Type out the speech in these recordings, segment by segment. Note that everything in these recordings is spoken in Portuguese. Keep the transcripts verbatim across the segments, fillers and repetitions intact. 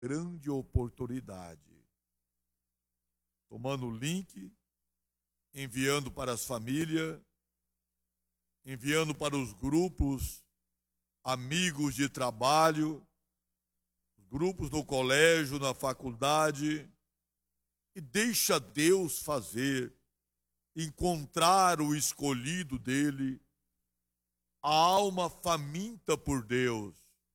grande oportunidade. Tomando o link, enviando para as famílias, enviando para os grupos, amigos de trabalho, grupos no colégio, na faculdade, e deixa Deus fazer, encontrar o escolhido dele, a alma faminta por Deus.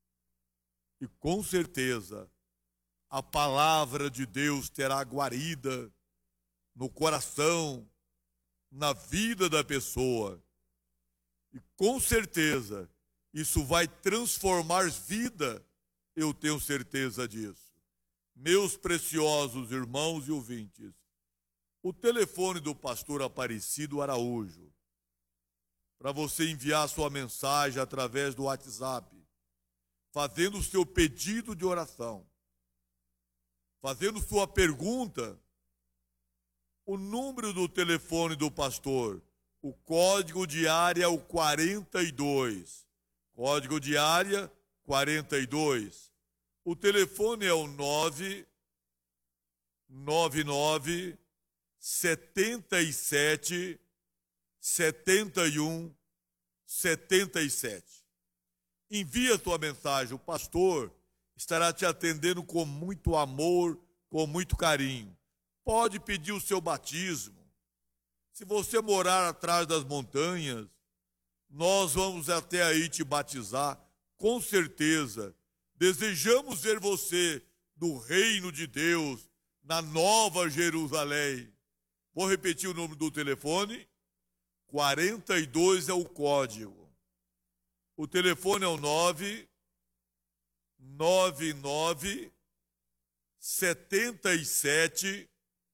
E com certeza, a palavra de Deus terá guarida no coração, na vida da pessoa. E com certeza, isso vai transformar vida, eu tenho certeza disso. Meus preciosos irmãos e ouvintes, o telefone do pastor Aparecido Araújo, para você enviar sua mensagem através do WhatsApp, fazendo o seu pedido de oração, fazendo sua pergunta, o número do telefone do pastor, o código de área é o quarenta e dois. Código de área quarenta e dois. O telefone é o nove nove nove setenta e sete setenta e um setenta e sete. Envia a tua mensagem, o pastor estará te atendendo com muito amor, com muito carinho. Pode pedir o seu batismo. Se você morar atrás das montanhas, nós vamos até aí te batizar, com certeza. Desejamos ver você no reino de Deus, na Nova Jerusalém. Vou repetir o número do telefone. quarenta e dois é o código. O telefone é o nove nove nove setenta e sete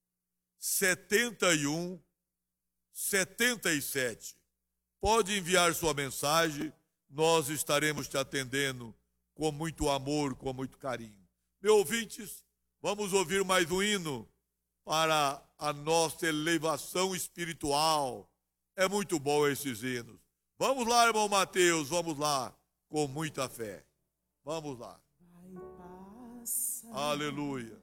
setenta e um setenta e sete. Pode enviar sua mensagem, nós estaremos te atendendo com muito amor, com muito carinho. Meus ouvintes, vamos ouvir mais um hino para a nossa elevação espiritual. É muito bom esses hinos. Vamos lá, irmão Mateus, vamos lá, com muita fé. Vamos lá. Aleluia.